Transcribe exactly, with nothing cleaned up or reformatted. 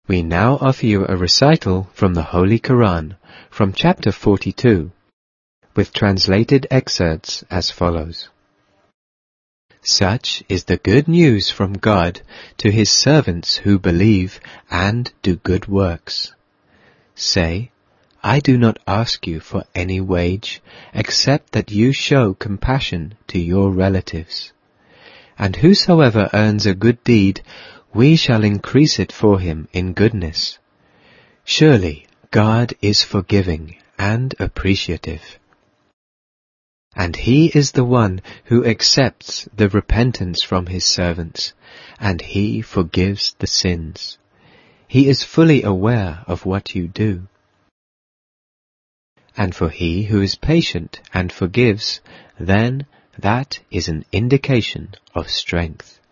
We now offer you a recital from the Holy Quran, from chapter forty-two, with translated excerpts as follows. Such is the good news from God to His servants who believe and do good works. Say, I do not ask you for any wage, except that you show compassion to your relatives. And whosoever earns a good deed, we shall increase it for him in goodness. Surely God is forgiving and appreciative. And He is the one who accepts the repentance from His servants, and He forgives the sins. He is fully aware of what you do. And for he who is patient and forgives, then that is an indication of strength.